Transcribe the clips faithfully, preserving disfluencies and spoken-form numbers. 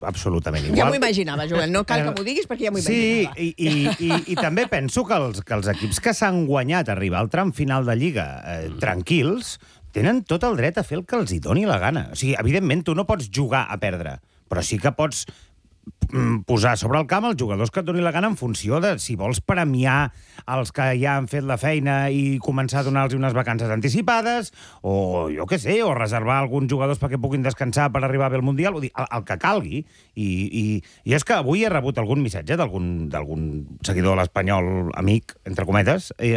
absolutament igual. Ja m'ho imaginava, Joel, no cal que m'ho diguis perquè ja m'ho imaginava. Sí, i, i, i, i també penso que els, que els equips que s'han guanyat arribar al tram final de Lliga eh, tranquils tenen tot el dret a fer el que els hi doni la gana. O sigui, evidentment, tu no pots jugar a perdre, però sí que pots posar sobre el camp els jugadors que et doni la gana en funció de si vols premiar els que ja han fet la feina i començar a donar-los unes vacances anticipades, o jo què sé, o reservar alguns jugadors perquè puguin descansar per arribar bé al Mundial, vull dir, el, el que calgui. I, i, i és que avui he rebut algun missatge d'algun seguidor de l'Espanyol amic, entre cometes, i,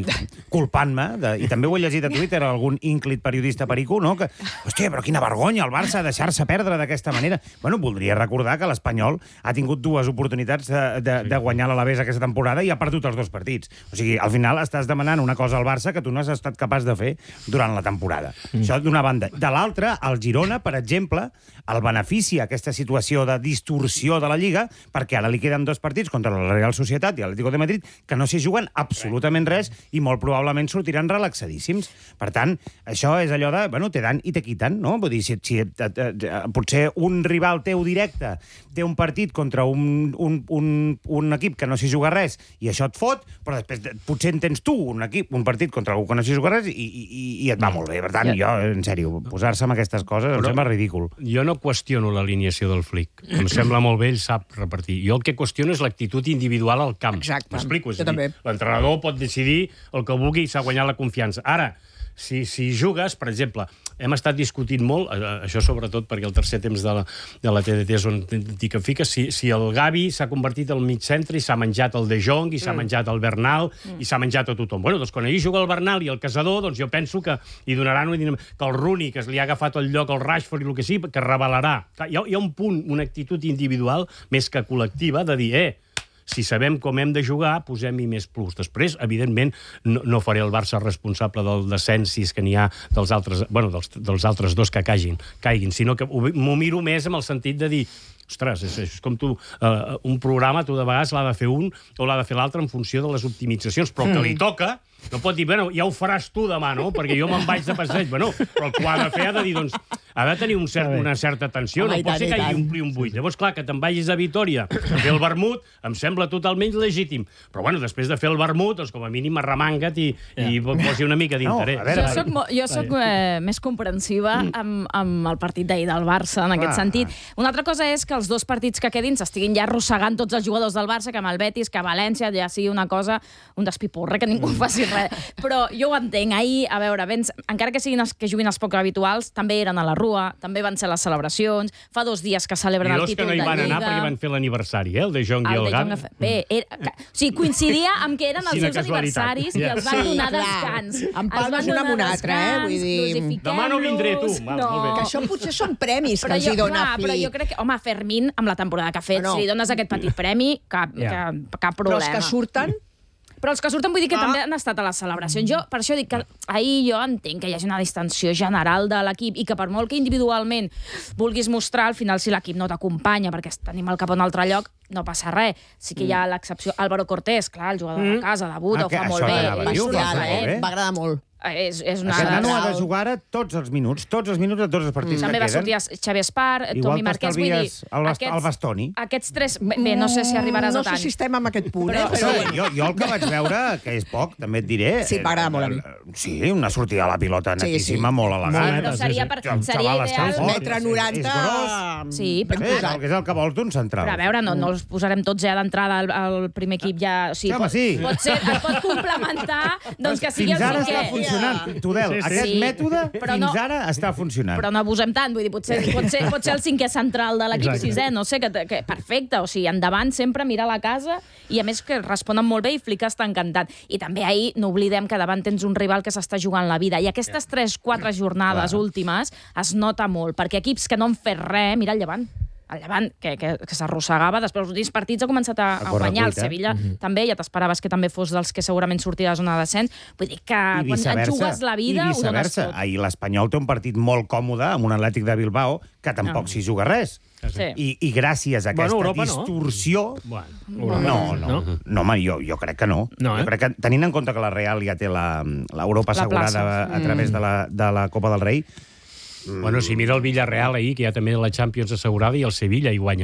i culpant-me, de, i també ho he llegit a Twitter, algun ínclit periodista perico, no? Que, hòstia, però quina vergonya el Barça deixar-se perdre d'aquesta manera. Bueno, voldria recordar que l'Espanyol ha tingut dues oportunitats de, de, de guanyar l'Alavés aquesta temporada i ha perdut els dos partits. O sigui, al final estàs demanant una cosa al Barça que tu no has estat capaç de fer durant la temporada. Mm. Això d'una banda. De l'altra, el Girona, per exemple, el beneficia aquesta situació de distorsió de la Lliga perquè ara li queden dos partits contra la Real Societat i l'Atlético de Madrid que no s'hi juguen absolutament res i molt probablement sortiran relaxadíssims. Per tant, això és allò de, bueno, te dan i te quitan, no? Vull dir, si, si eh, eh, potser un rival teu directe té un partit contra un, un, un, un equip que no s'hi juga res i això et fot, però després potser en tens tu un equip, un partit contra algú que no s'hi juga res i, i, i et va molt bé. Per tant, jo, en sèrio, posar-se amb aquestes coses em sembla ridícul. Jo no qüestiono l'alineació del Flick. Em sembla molt bé, ell sap repartir. Jo el que qüestiono és l'actitud individual al camp. Exacte. M'explico? És Jo a dir, també. l'entrenador pot decidir el que vulgui i s'ha guanyat la confiança. Ara, si, si jugues, per exemple, hem estat discutint molt, això sobretot perquè el tercer temps de la, de la T D T és on dic que fica, si, si el Gavi s'ha convertit al mig centre i s'ha menjat el De Jong i s'ha mm. menjat el Bernal mm. i s'ha menjat a tothom. Bueno, doncs quan allà juga el Bernal i el Casador, doncs jo penso que hi donaran una dinàmica, que el Rooney, que li ha agafat el lloc al Rashford i el que sigui, que revelarà. Hi ha, hi ha un punt, una actitud individual més que col·lectiva de dir, eh, si sabem com hem de jugar, posem-hi més plus. Després, evidentment, no, no faré el Barça responsable del descens si és que n'hi ha dels altres, bueno, dels, dels altres dos que caiguin, caiguin, sinó que m'ho miro més amb el sentit de dir, ostres, és, és com tu, uh, un programa, tu de vegades l'ha de fer un o l'ha de fer l'altre en funció de les optimitzacions, però el que li toca, no pot dir, bueno, ja ho faràs tu demà, no? Perquè jo me'n vaig de passeig. Bueno, però el que ha de fer ha de dir, doncs, ha de tenir un cert, una certa tensió, no pot ser que hi ompli un buit. Llavors, clar, que te'n vagis a Vitòria a fer el vermut, em sembla totalment legítim. Però, bueno, després de fer el vermut, doncs, com a mínim arremanga't i, i posi una mica d'interès. No, jo soc, jo soc eh, més comprensiva amb, amb el partit d'ahir del Barça, en aquest ah. sentit. Una altra cosa és que els dos partits que quedin s'estiguin ja arrossegant tots els jugadors del Barça, que amb el Betis, que a València ja sigui una cosa, un despiporre, que ningú faci res. Però jo ho entenc. Ahir, a veure, vens, encara que siguin els que juguin els poc habituals, també eren a la Rua, també van ser les celebracions, fa dos dies que celebren el títol de Lliga. I dos que no hi van anar perquè van fer l'aniversari, eh? El De Jong i el Gavi. Bé, era, o sigui, coincidia amb que eren els seus aniversaris i els van donar descans. En palmes un amb un altre, eh? Vull dir... Demà no vindré, tu. Que això potser són premis que els hi dona Flick. Però jo crec que, home, Fermín, amb la temporada que ha fet, si li dones aquest petit premi, cap problema. Però els que surten... Però els que surten vull dir que ah. també han estat a les celebracions. Jo, per això dic que ahir jo entenc que hi hagi una distensió general de l'equip i que per molt que individualment vulguis mostrar, al final si l'equip no t'acompanya perquè tenim el cap a un altre lloc, no passa res. Sí que hi ha l'excepció. Álvaro Cortés, clar, el jugador mm. de casa, debuta, ah, ho fa molt bé. Bestial, eh? Va agradar molt. És, és una... Aquest nano ha de jugar ara tots els minuts, tots els minuts de tots els partits mm. que també queden. També va sortir Xavi Espar, Tomi Marquès, vull dir... El, bast el Bastoni. Aquests tres... Bé, no sé si arribaràs no a tant. No sé si estem en aquest punt, però, eh? Però... Sí, jo, jo el que vaig veure, que és poc, també et diré... Sí, m'agrada molt a mi. Sí, una sortida a la pilota netíssima, sí, sí. molt elegant. Sí, però seria, per, seria ideal... Un metre noranta... Sí, però... És el, és el que vols d'un central. Però a veure, no, no els posarem tots ja d'entrada al primer equip ja... O sigui, pot, sí. pot ser, es pot complementar doncs que sigui el cinquè. Fins ara està funcionant, Tudel. Aquest sí, mètode fins no, ara està funcionant. Però no abusem tant, vull dir, potser, pot, ser, pot ser el cinquè central de l'equip sisè, no sé, que, que perfecte, o sigui, endavant sempre mirar la casa i a més que responen molt bé i Flick està encantat. I també ahir no oblidem que davant tens un rival que s'està jugant la vida i aquestes tres, quatre jornades Clar. últimes es nota molt, perquè equips que no han fet res, mira el Llevant. El Llevant, que, que, que s'arrossegava, després dels últims partits ha començat a, a guanyar. El Sevilla mm -hmm. també, ja t'esperaves que també fos dels que segurament sortia de la zona de descens. Vull dir que quan et jugues la vida ho dones tot. Ahir l'Espanyol té un partit molt còmode amb un Atlètic de Bilbao que tampoc no. s'hi juga res. Sí. I, I gràcies a aquesta bueno, distorsió... No. Bueno, no, no, no, no home, jo, jo crec que no. no eh? Jo crec que, tenint en compte que la Real ja té l'Europa assegurada a, a través de la, de la Copa del Rei, Bueno, si mira el Villarreal ahir, que ja també la Champions assegurada, i el Sevilla hi guanya